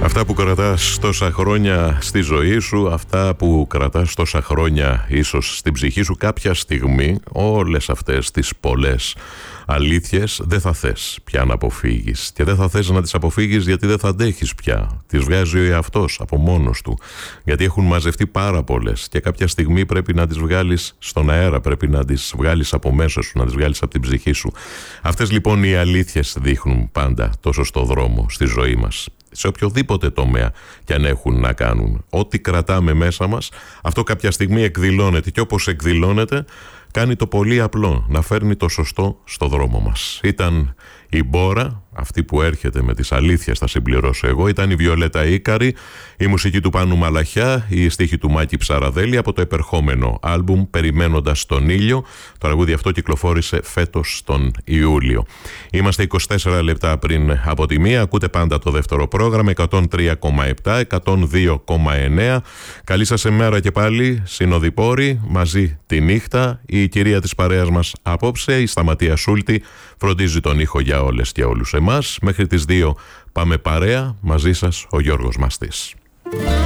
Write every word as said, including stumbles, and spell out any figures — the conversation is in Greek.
Αυτά που κρατάς τόσα χρόνια στη ζωή σου, αυτά που κρατάς τόσα χρόνια ίσως στην ψυχή σου, κάποια στιγμή όλες αυτές τις πολλές αλήθειες δεν θα θες πια να αποφύγεις. Και δεν θα θες να τις αποφύγεις γιατί δεν θα αντέχεις πια. Τις βγάζει ο εαυτός από μόνος του. Γιατί έχουν μαζευτεί πάρα πολλές και κάποια στιγμή πρέπει να τις βγάλεις στον αέρα, πρέπει να τις βγάλεις από μέσα σου, να τις βγάλεις από την ψυχή σου. Αυτές λοιπόν οι αλήθειες δείχνουν πάντα το σωστό δρόμο στη ζωή μας. Σε οποιοδήποτε τομέα και αν έχουν να κάνουν. Ό,τι κρατάμε μέσα μας, αυτό κάποια στιγμή εκδηλώνεται και όπως εκδηλώνεται κάνει το πολύ απλό, να φέρνει το σωστό στο δρόμο μας. Ήταν η Μπόρα, αυτή που έρχεται με τις αλήθειες θα συμπληρώσω εγώ, ήταν η Βιολέτα Ίκαρη, η μουσική του Πάνου Μαλαχιά, η στίχη του Μάκη Ψαραδέλη από το επερχόμενο άλμπουμ Περιμένοντας τον ήλιο. Το τραγούδι αυτό κυκλοφόρησε φέτος τον Ιούλιο. Είμαστε είκοσι τέσσερα λεπτά πριν από τη μία, ακούτε πάντα το δεύτερο πρόγραμμα, εκατόν τρία κόμμα επτά, εκατόν δύο κόμμα εννέα. Καλή σας ημέρα και πάλι, συνοδοιπόροι, μαζί τη νύχτα. Η κυρία της παρέας μας απόψε, η Σταματία Σούλτη, φροντίζει τον ήχο για όλες και όλους εμάς. Μέχρι τις δύο πάμε παρέα, μαζί σας ο Γιώργος Μαστής.